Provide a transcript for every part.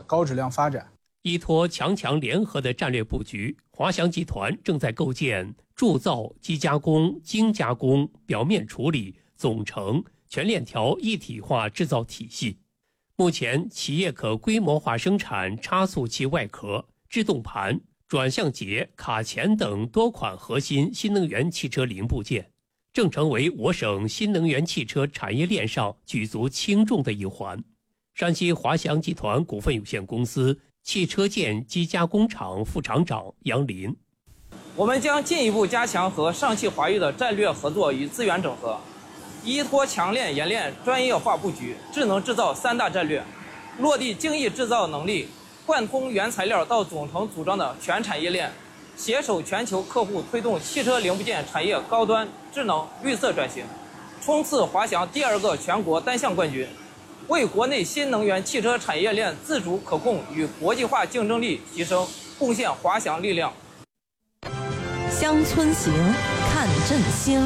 高质量发展。 依托强强联合的战略布局，华翔集团正在构建铸造、机加工、精加工、表面处理、总成全链条一体化制造体系。目前，企业可规模化生产差速器外壳、制动盘、转向节、卡钳等多款核心新能源汽车零部件，正成为我省新能源汽车产业链上举足轻重的一环。山西华翔集团股份有限公司汽车件机加工厂副厂长杨林： 我们将进一步加强和上汽华域的战略合作与资源整合，依托强链冶炼专业化布局、智能制造三大战略，落地精益制造能力，贯通原材料到总成组装的全产业链，携手全球客户推动汽车零部件产业高端、智能、绿色转型，冲刺华翔第2个全国单项冠军，为国内新能源汽车产业链自主可控与国际化竞争力提升贡献华翔力量。 乡村行，看振兴。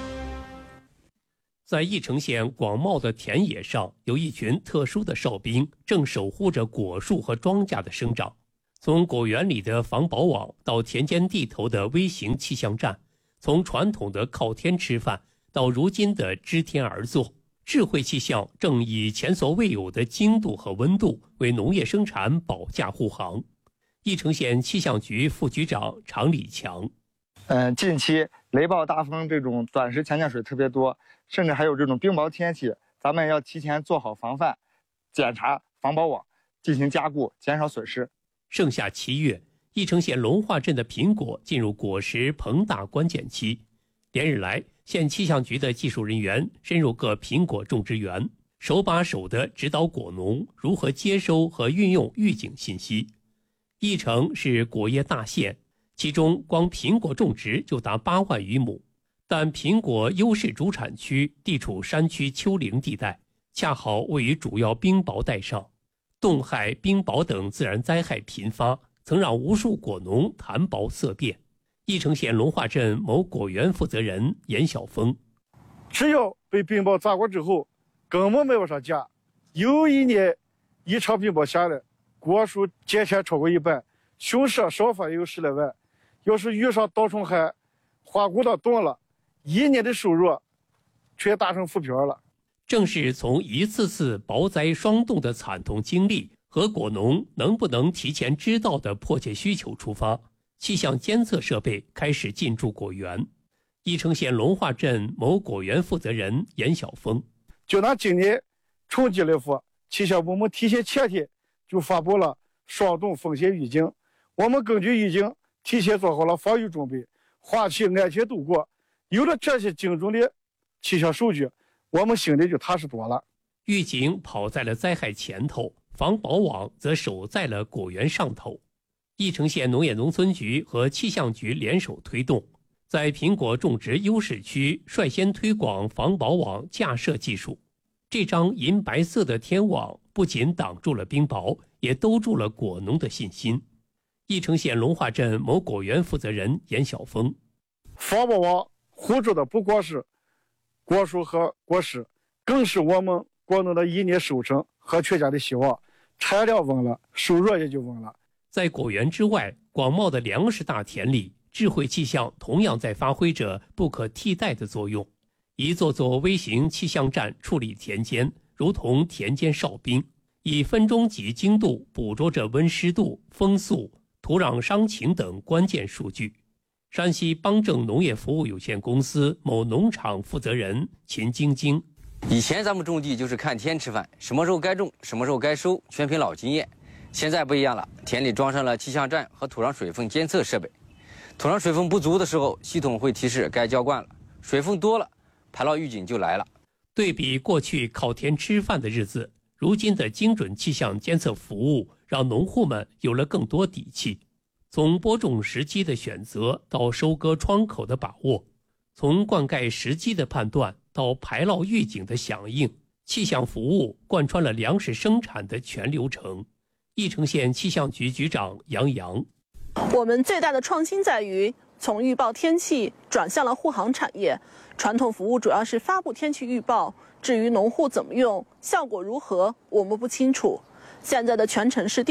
在翼城县广袤的田野上，有一群特殊的哨兵正守护着果树和庄稼的生长。从果园里的防保网到田间地头的微型气象站，从传统的靠天吃饭到如今的知天而作，智慧气象正以前所未有的精度和温度为农业生产保驾护航。翼城县气象局副局长常礼强： 近期雷暴大风这种短时潜降水特别多，甚至还有这种冰雹天气，咱们要提前做好防范，检查防保网，进行加固，减少损失。 盛夏7月，翼城县龙化镇的苹果进入果实膨大关键期。连日来，县气象局的技术人员深入各苹果种植园，手把手地指导果农如何接收和运用预警信息。翼城是果业大县，其中光苹果种植就达8万余亩，但苹果优势主产区地处山区丘陵地带，恰好位于主要冰雹带上，冻害、冰雹等自然灾害频发，曾让无数果农谈雹色变。翼城县龙化镇某果园负责人严晓峰： 只要被冰雹砸过之后，根本没往上架。有一年一场冰雹下来，果树减产超过1半，凶蛇少发也有10来万。要是遇上倒虫害，花谷到冻了，1年的收入全打成浮漂了。 正是从一次次雹灾霜冻的惨痛经历和果农能不能提前知道的迫切需求出发，气象监测设备开始进驻果园。翼城县龙化镇某果园负责人严晓峰： 就拿今年春季来说，气象部门提前前天就发布了霜冻风险预警，我们根据预警提前做好了防御准备，花期安全度过。有了这些精准的气象数据，我们心里就踏实多了。 预警跑在了灾害前头，防雹网则守在了果园上头。翼城县农业农村局和气象局联手推动，在苹果种植优势区率先推广防雹网架设技术。这张银白色的天网不仅挡住了冰雹，也兜住了果农的信心。翼城县龙化镇某果园负责人严晓峰： 防雹网护住的不光是果树和果实，更是我们果农的1年收成和全家的希望。产量稳了，收入也就稳了。 在果园之外，广袤的粮食大田里，智慧气象同样在发挥着不可替代的作用。一座座微型气象站矗立田间，如同田间哨兵，以分钟级精度捕捉着温湿度、风速、土壤伤情等关键数据。山西邦正农业服务有限公司某农场负责人秦晶晶： 以前咱们种地就是看天吃饭，什么时候该种，什么时候该收，全凭老经验。现在不一样了，田里装上了气象站和土壤水分监测设备。土壤水分不足的时候，系统会提示该浇灌了；水分多了，排涝预警就来了。 对比过去靠天吃饭的日子，如今的精准气象监测服务让农户们有了更多底气。从播种时机的选择到收割窗口的把握，从灌溉时机的判断到排涝预警的响应，气象服务贯穿了粮食生产的全流程。翼城县气象局局长杨洋： 我们最大的创新在于从预报天气转向了护航产业。传统服务主要是发布天气预报，至于农户怎么用，效果如何，我们不清楚。现在的全程是